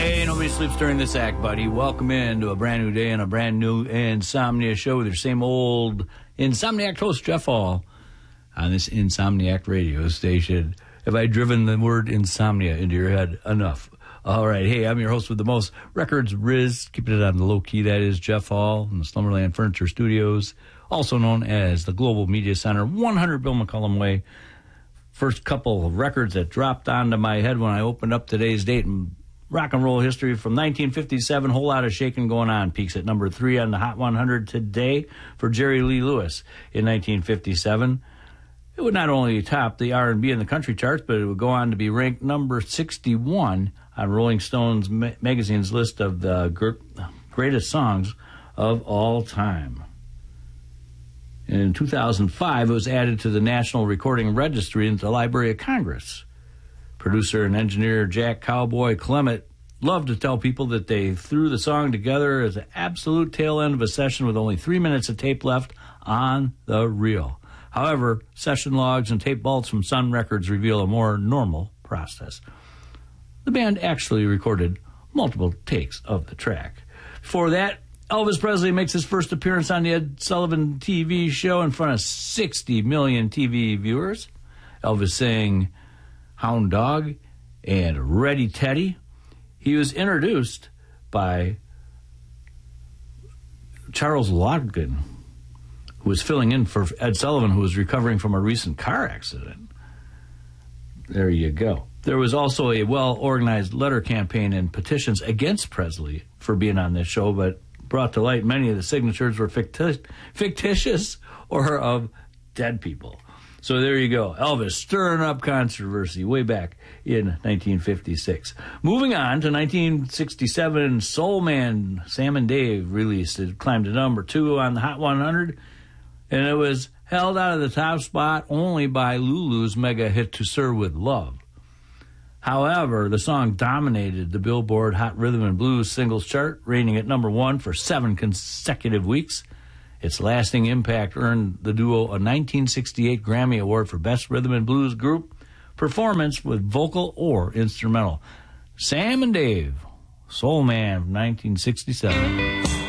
Hey, nobody sleeps during this act, buddy. Welcome in to a brand new day and a brand new Insomnia show with your same old Insomniac host, Jeff Hall, on this Insomniac radio station. Have I driven the word insomnia into your head enough? All right. Hey, I'm your host with the most records, Riz. Keeping it on the low key. That is Jeff Hall in the Slumberland Furniture Studios, also known as the Global Media Center, 100 Bill McCullum Way. First couple of records that dropped onto my head when I opened up today's date in rock and roll history from 1957, whole lot of shaking going on. Peaks at number 3 on the Hot 100 today for Jerry Lee Lewis in 1957. It would not only top the R&B and the country charts, but it would go on to be ranked number 61 on Rolling Stone's magazine's list of the greatest songs of all time. In 2005, it was added to the National Recording Registry in the Library of Congress. Producer and engineer Jack Cowboy Clement loved to tell people that they threw the song together as an absolute tail end of a session with only 3 minutes of tape left on the reel. However, session logs and tape vaults from Sun Records reveal a more normal process. The band actually recorded multiple takes of the track. Before that, Elvis Presley makes his first appearance on the Ed Sullivan TV show in front of 60 million TV viewers. Elvis sang Hound Dog and Ready Teddy. He was introduced by Charles Laughton, who was filling in for Ed Sullivan, who was recovering from a recent car accident. There you go. There was also a well-organized letter campaign and petitions against Presley for being on this show, but brought to light many of the signatures were fictitious or of dead people. So there you go. Elvis stirring up controversy way back in 1956. Moving on to 1967, Soul Man, Sam and Dave released it. Climbed to number 2 on the Hot 100, and it was held out of the top spot only by Lulu's mega hit To Serve With Love. However, the song dominated the Billboard Hot Rhythm and Blues singles chart, reigning at number 1 for 7 consecutive weeks. Its lasting impact earned the duo a 1968 Grammy Award for Best Rhythm and Blues Group Performance with Vocal or Instrumental. Sam and Dave, Soul Man from 1967.